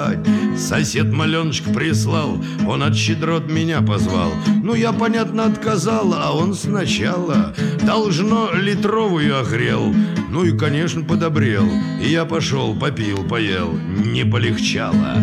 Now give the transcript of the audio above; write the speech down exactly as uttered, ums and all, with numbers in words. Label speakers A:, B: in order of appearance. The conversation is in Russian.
A: спать. Сосед маленочка прислал, он от щедрот меня позвал. Ну, я, понятно, отказал, а он сначала должно литровую огрел. Ну и, конечно, подобрел. И я пошел, попил, поел, не полегчало.